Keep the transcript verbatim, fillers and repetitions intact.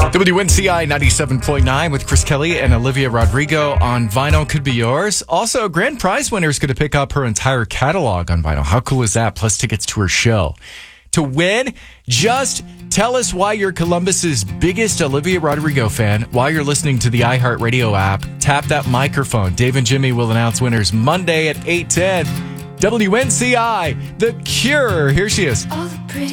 W N C I ninety-seven point nine with Chris Kelly and Olivia Rodrigo on vinyl could be yours. Also, grand prize winner is going to pick up her entire catalog on vinyl. How cool is that? Plus tickets to her show. To win, just tell us why you're Columbus's biggest Olivia Rodrigo fan while you're listening to the iHeartRadio app. Tap that microphone. Dave and Jimmy will announce winners Monday at eight ten. W N C I, The Cure. Here she is.